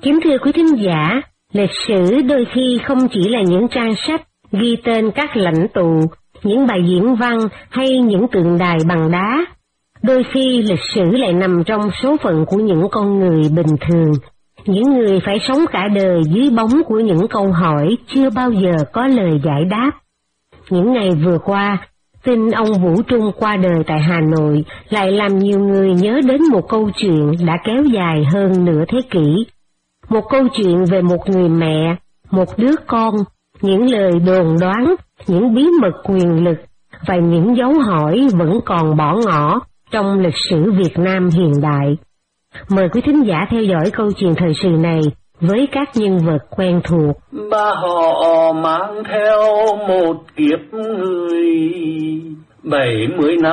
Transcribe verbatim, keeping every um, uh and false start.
Kính thưa quý thính giả, lịch sử đôi khi không chỉ là những trang sách ghi tên các lãnh tụ, những bài diễn văn hay những tượng đài bằng đá. Đôi khi lịch sử lại nằm trong số phận của những con người bình thường, những người phải sống cả đời dưới bóng của những câu hỏi chưa bao giờ có lời giải đáp. Những ngày vừa qua, tin ông Vũ Trung qua đời tại Hà Nội lại làm nhiều người nhớ đến một câu chuyện đã kéo dài hơn nửa thế kỷ. Một câu chuyện về một người mẹ, một đứa con, những lời đồn đoán, những bí mật quyền lực và những dấu hỏi vẫn còn bỏ ngỏ trong lịch sử Việt Nam hiện đại. Mời quý thính giả theo dõi câu chuyện thời sự này với các nhân vật quen thuộc. Ba họ mang theo một kiếp người bảy mươi năm